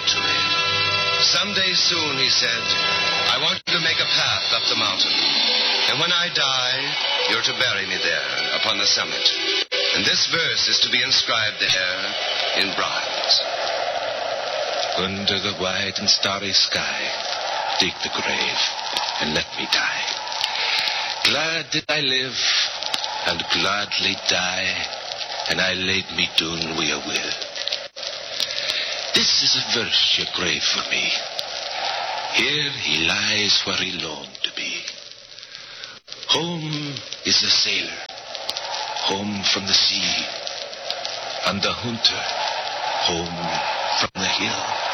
to me. Someday soon, he said, I want you to make a path up the mountain. And when I die, you're to bury me there upon the summit. And this verse is to be inscribed there in bronze. Under the wide and starry sky, dig the grave and let me die. Glad did I live and gladly die, and I laid me down wi' a will. This is a verse you grave for me. Here he lies where he longed to be. Home is the sailor, home from the sea, and the hunter, home from the hill.